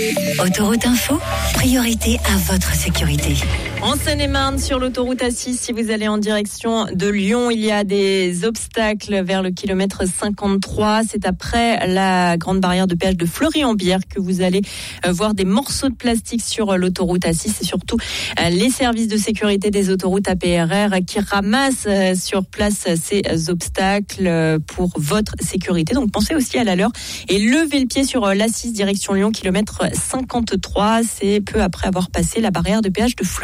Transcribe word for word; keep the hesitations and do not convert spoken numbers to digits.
Autoroute Info, priorité à votre sécurité. En Seine-et-Marne, sur l'autoroute A six, si vous allez en direction de Lyon, il y a des obstacles vers le kilomètre cinquante-trois. C'est après la grande barrière de péage de Fleury-en-Bière que vous allez voir des morceaux de plastique sur l'autoroute A six et surtout les services de sécurité des autoroutes A P R R qui ramassent sur place ces obstacles pour votre sécurité. Donc pensez aussi à la leur et levez le pied sur l'A six direction Lyon, kilomètre cinquante-trois. C'est peu après avoir passé la barrière de péage de Fleury.